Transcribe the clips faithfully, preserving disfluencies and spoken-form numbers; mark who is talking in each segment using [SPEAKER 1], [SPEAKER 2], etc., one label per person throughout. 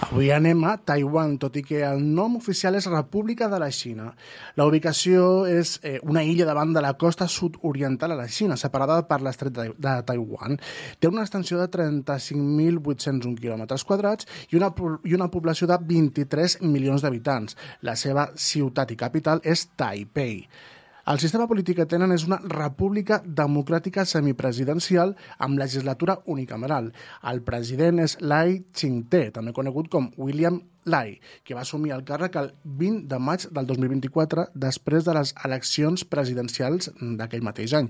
[SPEAKER 1] Avui anem a Taiwan, tot i que el nom oficial és República de la Xina. La ubicació és eh, una illa davant de la costa sud-oriental a la Xina, separada per l'estret de, de Taiwan. Té una extensió de trenta-cinc mil vuit-cents un quilòmetres quadrats i una, i una població de vint-i-tres milions d'habitants. La seva ciutat i capital és Taipei. El sistema polític que tenen és una república democràtica semipresidencial amb legislatura unicameral. El president és Lai Ching-te, també conegut com William Lai, que va assumir el càrrec el vint de maig del dos mil vint-i-quatre després de les eleccions presidencials d'aquell mateix any.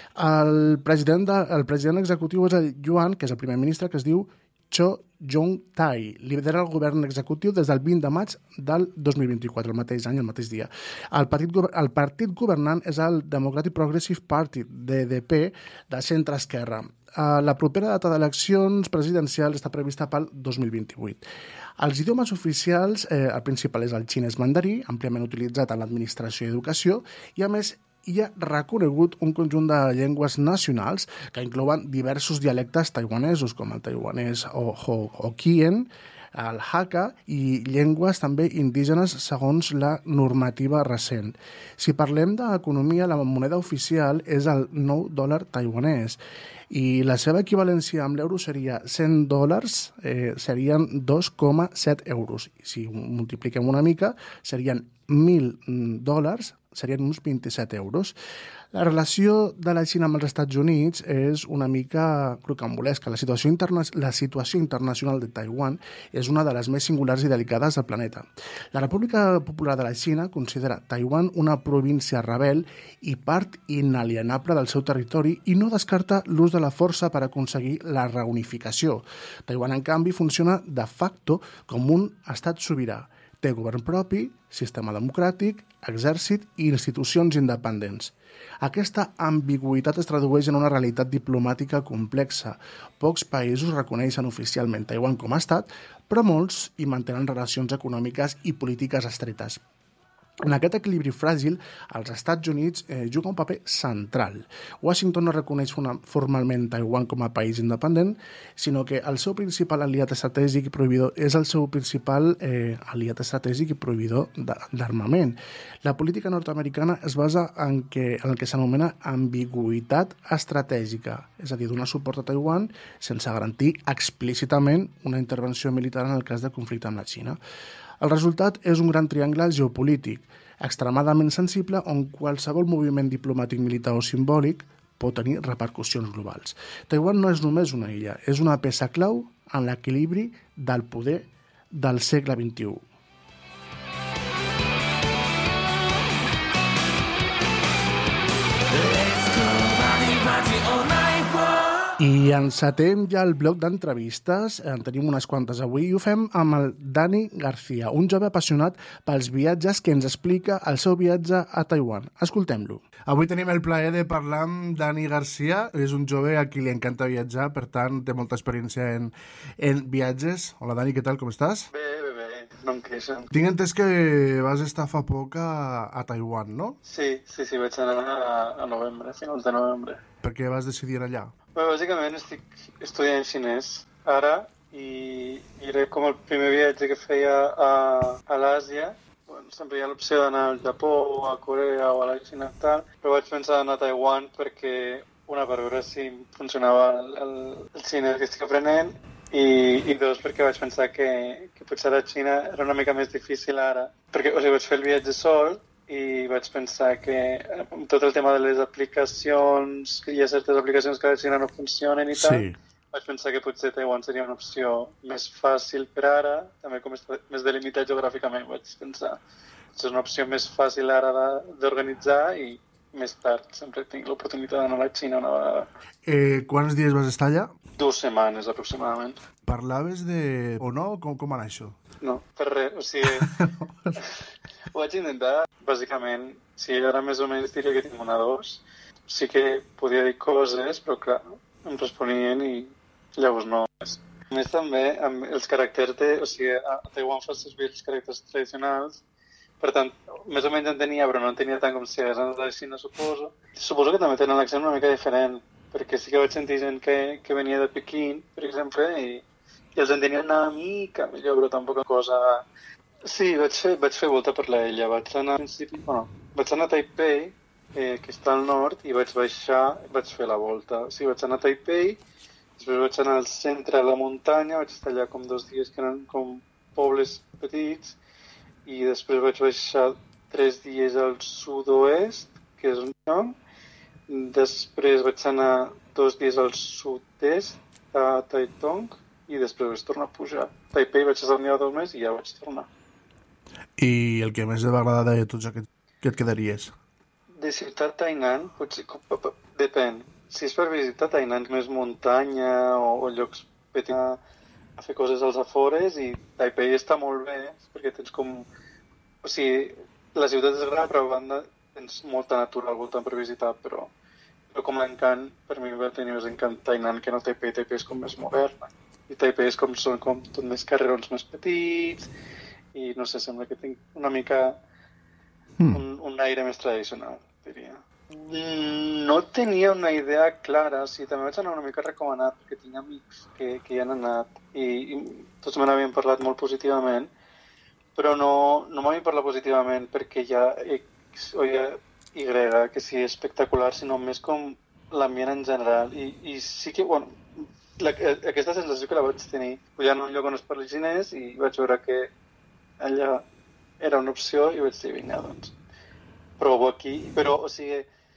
[SPEAKER 1] El president, de, el president executiu és el Yuan, que és el primer ministre, que es diu Cho Jong-tai. Lidera el govern executiu des del vint de maig del dos mil vint-i-quatre, el mateix any, el mateix dia. El partit, el partit governant és el Democratic Progressive Party, D D P, de centre-esquerra. La propera data d'eleccions presidencials està prevista pel dos mil vint-i-vuit. Els idiomes oficials, eh, el principal és el xinès mandarí, àmpliament utilitzat en l'administració i educació, i a més hi ha reconegut un conjunt de llengües nacionals que inclouen diversos dialectes taiwanesos, com el taiwanès o Hokkien, el Hakka i llengües també indígenes segons la normativa recent. Si parlem d'economia, la moneda oficial és el nou dòlar taiwanès i la seva equivalència amb l'euro seria cent dòlars, eh, serien dos coma set euros. Si ho multipliquem una mica, serien mil dòlars, serien uns vint-i-set euros. La relació de la Xina amb els Estats Units és una mica rocambolesca. La situació, interna... la situació internacional de Taiwan és una de les més singulars i delicades del planeta. La República Popular de la Xina considera Taiwan una província rebel i part inalienable del seu territori i no descarta l'ús de la força per aconseguir la reunificació. Taiwan, en canvi, funciona de facto com un estat sobirà. Té govern propi, sistema democràtic, exèrcit i institucions independents. Aquesta ambigüitat es tradueix en una realitat diplomàtica complexa. Pocs països reconeixen oficialment Taiwan com a estat, però molts hi mantenen relacions econòmiques i polítiques estretes. En aquest equilibri fràgil, els Estats Units eh, juguen un paper central. Washington no reconeix formalment Taiwan com a país independent, sinó que el seu principal aliat estratègic i proveïdor és el seu principal eh, aliat estratègic i proveïdor d'armament. La política nord-americana es basa en, que, en el que s'anomena ambigüitat estratègica, és a dir, donar suport a Taiwan sense garantir explícitament una intervenció militar en el cas de conflicte amb la Xina. El resultat és un gran triangle geopolític, extremadament sensible on qualsevol moviment diplomàtic, militar o simbòlic pot tenir repercussions globals. Taiwan no és només una illa, és una peça clau en l'equilibri del poder del segle vint-i-u. I encetem ja el bloc d'entrevistes, en tenim unes quantes avui, i ho fem amb el Dani García, un jove apassionat pels viatges que ens explica el seu viatge a Taiwan. Escoltem-lo. Avui tenim el plaer de parlar amb Dani García, és un jove a qui li encanta viatjar, per tant té molta experiència en, en viatges. Hola Dani, què tal, com estàs?
[SPEAKER 2] Bé, bé, bé, no em queixo.
[SPEAKER 1] Tinc entès que vas estar fa poc a, a Taiwan, no?
[SPEAKER 2] Sí, sí, sí, vaig anar a, a novembre, a finals de novembre.
[SPEAKER 1] Per què vas decidir anar allà?
[SPEAKER 2] Bé, bàsicament estic estudiant xinès ara i, i era com el primer viatge que feia a, a l'Àsia. Bueno, sempre hi ha l'opció d'anar al Japó o a Corea o a la Xina i tal, però vaig pensar d'anar a Taiwan perquè, una, per veure si funcionava el, el, el xinès que estic aprenent i, i dos, perquè vaig pensar que, que potser a Xina era una mica més difícil ara. Perquè, o sigui, vaig fer el viatge sol i vaig pensar que amb tot el tema de les aplicacions, que hi ha certes aplicacions que a la Xina no funcionen i tal, sí. Vaig pensar que potser Taiwan seria una opció més fàcil per ara, també com està més delimitat geogràficament, vaig pensar. És una opció més fàcil ara d'organitzar i més tard sempre tinc l'oportunitat d'anar a la Xina una vegada.
[SPEAKER 1] Eh, quants dies vas estar allà?
[SPEAKER 2] Dues setmanes, aproximadament.
[SPEAKER 1] Parlaves de... o no? Com, com anar això?
[SPEAKER 2] No, per res, o sigui... Ho vaig intentar, bàsicament, si ara més o menys diria que tinc una dos, sí que podia dir coses, però clar, em responien i llavors no. A més també, amb els caràcters de... O sigui, a Taiwan fa servir els caràcters tradicionals, per tant, més o menys entenia, però no entenia tant com si hagués anat a la Xina, suposo. Suposo que també tenen l'accent una mica diferent, perquè sí que vaig sentir gent que, que venia de Pequín, per exemple, i, i els entenia una mica millor, però tampoc una cosa... Sí, vaig fer, vaig fer volta per l'illa. Vaig anar, al principi, bueno, vaig anar a Taipei, eh, que està al nord, i vaig baixar, vaig fer la volta. Sí, vaig anar a Taipei, després vaig anar al centre de la muntanya, vaig estar allà com dos dies que eren com pobles petits, i després vaig baixar tres dies al sud-oest, que és un lloc. Després vaig anar dos dies al sud-est, a Taitung, i després vaig tornar a pujar. A Taipei vaig estar un dia o dos més i ja vaig tornar.
[SPEAKER 1] I el que més et va agradar de tots aquests, què et quedaries?
[SPEAKER 2] De ciutat Tainan, potser, depèn. Si és per visitar Tainan, més muntanya o, o llocs petits a, a fer coses als afores, i Taipei està molt bé, perquè tens com... O sigui, la ciutat és gran, però a banda tens molta natura al voltant per visitar, però, però com l'encant, per mi va tenir més encant Tainan que no Taipei. Taipei és com més moderna. I Taipei és com, són com tot més carrerons més petits, i no sé, sembla que tinc una mica
[SPEAKER 1] Mm.
[SPEAKER 2] un, un aire més tradicional, diria. No tenia una idea clara, sí, també vaig anar una mica recomanat, perquè tinc amics que, que hi han anat, i, i tots me n'havien parlat molt positivament, però no, no m'havien parlat positivament perquè hi ha X o hi ha Y, que sí, espectacular, sinó més com l'ambient en general. I, i sí que, bueno, la, aquesta sensació que la vaig tenir pujant a un lloc on es parla xinès, i vaig veure que allà era una opció, i vaig dir, vinga, doncs, provo aquí. Però, o sigui,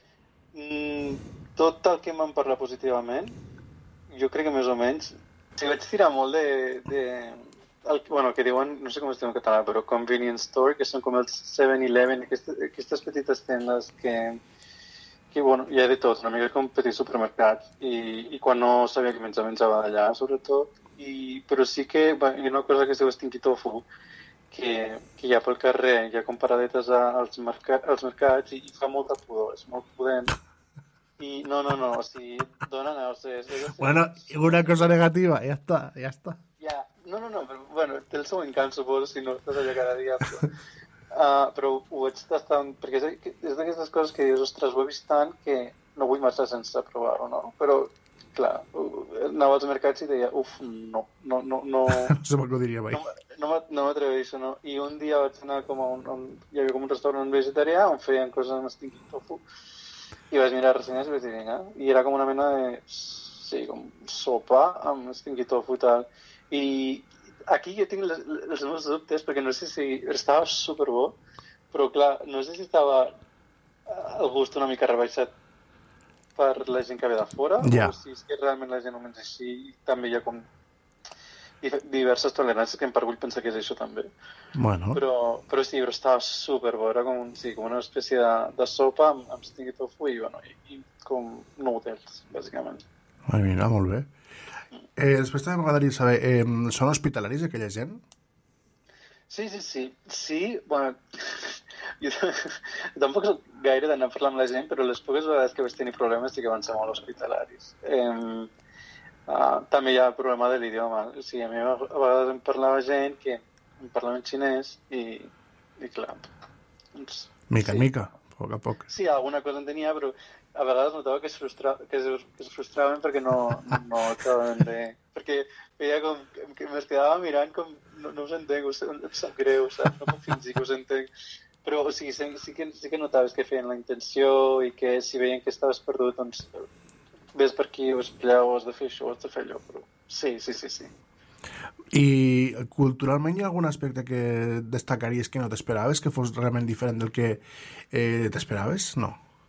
[SPEAKER 2] mmm, tot el que m'han parlat positivament, jo crec que més o menys, o sigui, vaig tirar molt de... de el, bueno, que diuen, no sé com es diu en català, però convenience store, que són com els seven eleven, aquestes, aquestes petites tendes que, que, bueno, hi ha de tot, una mica com petits supermercats, i, i quan no sabia que menjar, menjava d'allà, sobretot, i, però sí que va, hi ha una cosa que es diu Stinky Tofu, que, que hi ha pel carrer, hi ha com paradetes als, mercat, als mercats, i, i fa molta pudor, és molt pudent. I no, no, no, o sigui, dona nàusees.
[SPEAKER 1] Bueno, una cosa negativa, ja està, ja està.
[SPEAKER 2] Ja, no, no, no, però, bueno, té el seu encant, suposo, si no estàs allà cada dia, però, uh, però ho vaig tastar, perquè és, és d'aquestes coses que dius, ostres, ho he vist tant que no vull marxar sense provar-ho, no? Però, clar, anava als mercats i deia, uf, no, no, no, no...
[SPEAKER 1] No se m'acudiria mai.
[SPEAKER 2] No, no, no m'atreveixo, no? I un dia vaig anar com a un, un... Hi havia com un restaurant vegetarià on feien coses amb stinky tofu, i vaig mirar ressenyes i vaig dir, vinga, i era com una mena de... Sí, com sopa amb stinky tofu i tal. I aquí jo tinc les, els meus dubtes, perquè no sé si... Estava superbo, però clar, no sé si estava el gust una mica rebaixat per la gent que ve de fora,
[SPEAKER 1] ja.
[SPEAKER 2] O si és que realment la gent ho menja així, i també hi ha com diverses toleràncies, que em per vull pensar que és això també.
[SPEAKER 1] Bueno.
[SPEAKER 2] Però, però sí, però estava superbo, era com, sí, com una espècie de, de sopa amb, amb stinky tofu i, bueno, i, i com noodles, bàsicament.
[SPEAKER 1] Ai, mira, molt bé. Eh, després també m'agradaria saber, eh, són hospitalaris aquella gent?
[SPEAKER 2] Sí, sí, sí. Sí, bueno, jo tampoc soc gaire d'anar a parlar amb la gent, però les poques vegades que vaig tenir problemes sí que van ser molt hospitalaris. Eh, uh, també hi ha el problema de l'idioma. O sigui, a mi a vegades em parlava gent que em parlava en xinès i, i clar, doncs...
[SPEAKER 1] Mica
[SPEAKER 2] sí.
[SPEAKER 1] en mica, a poc a poc.
[SPEAKER 2] Sí, alguna cosa en tenia, però a vegades notava que es, frustra... que es, que es frustraven perquè no, no acabaven de... Perquè veia com que me'ls quedava mirant com no, no us entenc, em sap greu, saps? No puc fingir que us entenc. Però o sigui, sí, sí, que, sí que notaves que feien la intenció i que si veien que estaves perdut, doncs ves per aquí, us pillau, has de fer això, has de fer allò. Però sí, sí, sí, sí.
[SPEAKER 1] I culturalment hi ha algun aspecte que destacaries que no t'esperaves, que fos realment diferent del que eh, t'esperaves? No.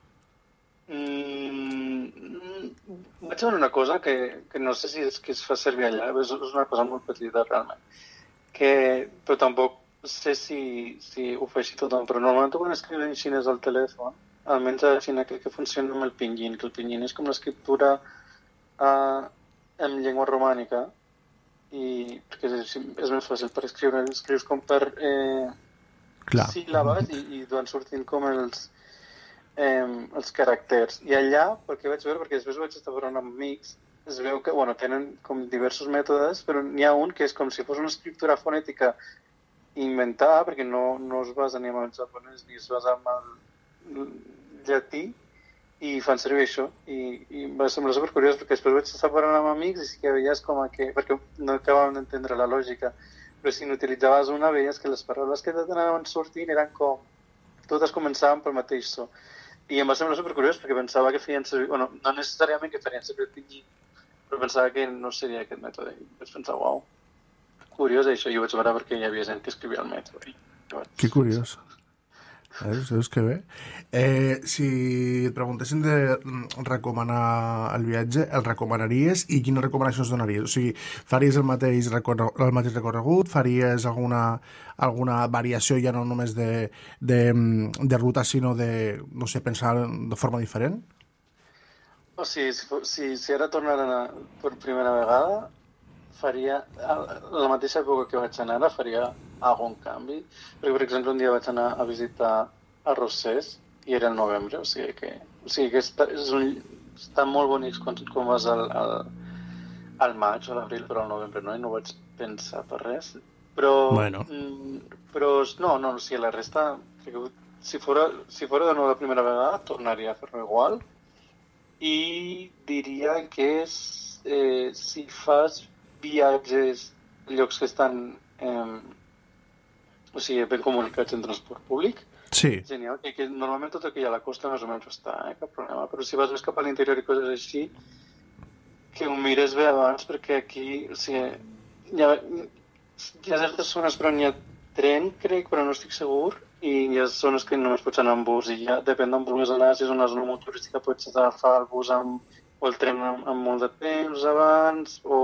[SPEAKER 2] Mm, vaig veure una cosa que, que no sé si és que es fa servir allà, és, és una cosa molt petita realment, que, però tampoc sé si, si ho fa així tothom, però normalment quan escriuen en xinès al telèfon, almenys a la Xina crec que funciona amb el pinyin, que el pinyin és com l'escriptura uh, en llengua romànica, i perquè és, és més fàcil per escriure, escrius com per eh, síl·labes i, i van sortint com els Eh, els caràcters. I allà, pel que vaig veure, perquè després vaig estar parlant amb amics, es veu que, bueno, tenen com diversos mètodes, però n'hi ha un que és com si fos una escriptura fonètica inventada, perquè no, no es basa ni amb el japonès ni es basa amb el llatí, i fan servir això, i, i em va semblar supercuriós perquè després vaig estar parlant amb amics i sí que veies com a que, perquè no acabàvem d'entendre la lògica, però si n'utilitzaves una veies que les paraules que t'anaven sortint eren com, totes començaven pel mateix so. I em va semblar supercuriós perquè pensava que feien servir, bueno, no necessàriament que farien servir el pinyin, però pensava que no seria aquest mètode. I vaig pensar, uau, curiós això, i ho vaig veure perquè hi havia gent que escrivia el mètode.
[SPEAKER 1] Que curiós. Veus, veus que bé. Eh, si et preguntessin de recomanar el viatge, el recomanaries i quines recomanacions donaries? O sigui, faries el mateix, recorre, el mateix recorregut? Faries alguna, alguna variació ja no només de, de, de ruta, sinó de, no sé, pensar de forma diferent?
[SPEAKER 2] O sigui, si, si, si ara tornara per primera vegada, faria, a la mateixa època que vaig anar, faria algun canvi. Perquè, per exemple, un dia vaig anar a visitar a Rossès i era el novembre, o sigui que, o sigui que està, és un, està molt bonic quan, quan vas al, al, al maig o a l'abril, però al novembre no, i no vaig pensar per res. Però,
[SPEAKER 1] bueno.
[SPEAKER 2] però no, no, o sigui, la resta, si fora, si fora de nou la primera vegada, tornaria a fer-ho igual, i diria que és, eh, si fas viatges a llocs que estan eh, o sigui, ben comunicats en transport públic,
[SPEAKER 1] sí.
[SPEAKER 2] Genial, que, que normalment tot el que hi ha a la costa més o menys està, eh, cap problema, però si vas més cap a l'interior i coses així, que ho mires bé abans, perquè aquí, o sigui, hi ha, hi ha certes zones per on hi ha tren, crec, però no estic segur, i hi ha zones que només pots anar amb bus, i ja depèn d'on vulguis anar, si és una zona molt turística pots agafar el bus amb, o el tren amb, amb molt de temps abans, o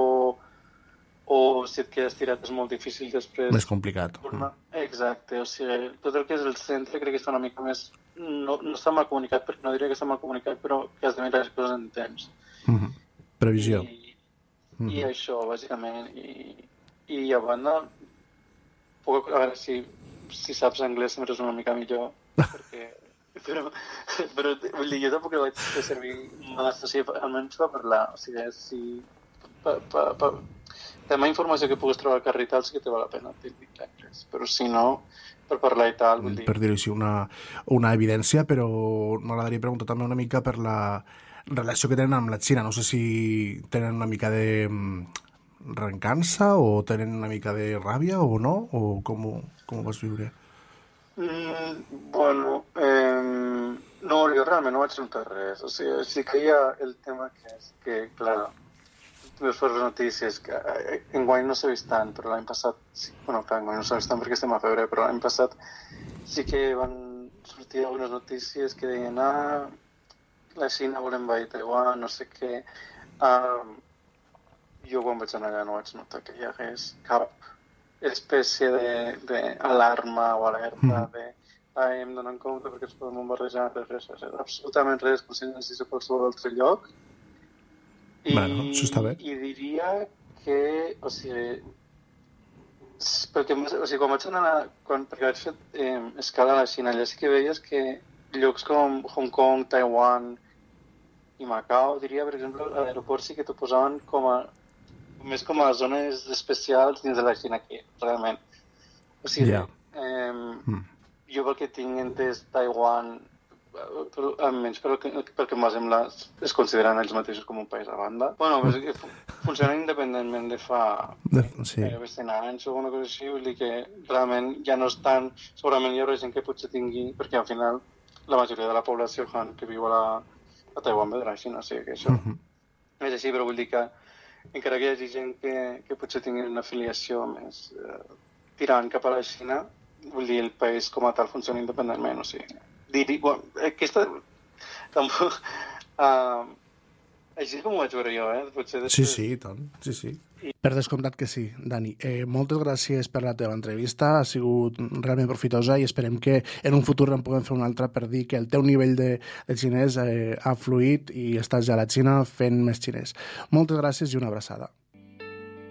[SPEAKER 2] o si et quedes tirat és molt difícil després...
[SPEAKER 1] Més complicat.
[SPEAKER 2] Tornar. Exacte, o sigui, tot el que és el centre crec que està una mica més... No, no està mal comunicat, perquè no diria que està mal comunicat, però que has de mirar les coses en temps.
[SPEAKER 1] Mm-hmm. Previsió.
[SPEAKER 2] I, mm-hmm. I això, bàsicament. I, i a banda, puc, a veure, si, si saps anglès sempre és una mica millor, perquè... Però, però vull dir, jo tampoc vaig fer servir massa, o sigui, almenys va parlar, o sigui, si... Pa, pa, pa, tema informació que puguis trobar al carrer i tal, sí que te val la pena dir-li l'anglès, però si no, per parlar i tal, vull dir...
[SPEAKER 1] Per dir-ho així, una, una evidència, però m'agradaria preguntar també una mica per la relació que tenen amb la Xina. No sé si tenen una mica de rencança o tenen una mica de ràbia o no, o com ho, com ho vas viure?
[SPEAKER 2] Mm, bueno, eh, no, jo realment no vaig notar res, o sigui, sí que hi ha el tema que és que, clar, les fores notícies, que enguany no s'ha vist tant, però l'any passat, sí, bueno, clar, enguany no s'ha vist tant perquè estem a febrer, però l'any passat sí que van sortir algunes notícies que deien, ah, la Xina vol envair Taiwan, no sé què. Um, jo quan vaig anar allà no vaig notar que hi hagués cap espècie d'alarma o alerta mm. de ah, hem d'anar en compte perquè ens podem bombardejar, res, res, res, absolutament res, com si no existís a qualsevol altre lloc. I,
[SPEAKER 1] bueno, això està bé.
[SPEAKER 2] I diria que, o sigui, perquè, o sigui, quan vaig anar, quan, perquè vaig fer eh, escala a la Xina, allà sí que veies que llocs com Hong Kong, Taiwan i Macau, diria, per exemple, a l'aeroport sí que t'ho posaven com a, més com a zones especials dins de la Xina que realment. O sigui, yeah. eh, mm. jo pel que tinc entès Taiwan, almenys pel que, pel que em va semblar, es consideren ells mateixos com un país a banda. Bueno, mm. funcionen independentment de fa de, sí. eh, cent anys o una cosa així, vull dir que realment ja no estan... Segurament hi haurà gent que potser tingui, perquè al final la majoria de la població Han que viu a, la, a Taiwan ve de la Xina, o sigui que això mm-hmm. és així, però vull dir que encara que hi hagi gent que, que potser tingui una afiliació més eh, tirant cap a la Xina, vull dir, el país com a tal funciona independentment, o sigui... Diri, bueno, aquesta... Tampoc... Uh, així com ho vaig veure jo, eh? Potser després...
[SPEAKER 1] Sí, sí, tant, sí, sí. Per descomptat que sí, Dani. Eh, moltes gràcies per la teva entrevista, ha sigut realment profitosa i esperem que en un futur en puguem fer una altra per dir que el teu nivell de, de xinès eh, ha fluït i estàs ja a la Xina fent més xinès. Moltes gràcies i una abraçada.